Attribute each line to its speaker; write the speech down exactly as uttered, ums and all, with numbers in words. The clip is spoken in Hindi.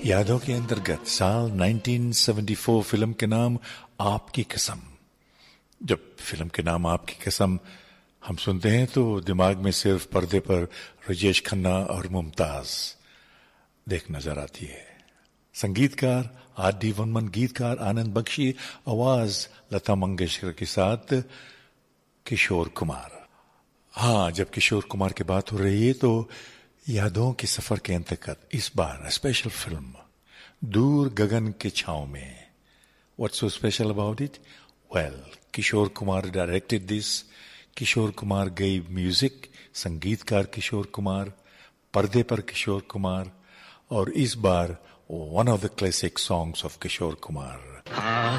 Speaker 1: यादों के अंतर्गत साल उन्नीस सौ चौहत्तर फिल्म के नाम आपकी कसम। जब फिल्म के नाम आपकी कसम हम सुनते हैं तो दिमाग में सिर्फ पर्दे पर राजेश खन्ना और मुमताज देख नजर आती है। संगीतकार आर डी बर्मन, गीतकार आनंद बख्शी, आवाज लता मंगेशकर के साथ किशोर कुमार। हाँ, जब किशोर कुमार की बात हो रही है तो यादों के सफर के अंतर्गत इस बार स्पेशल फिल्म दूर गगन के छांव में। What's so special about it? Well, Kishore Kumar directed this, Kishore Kumar gave music, संगीतकार किशोर कुमार, पर्दे पर किशोर कुमार, और इस बार one of the classic songs of Kishore Kumar.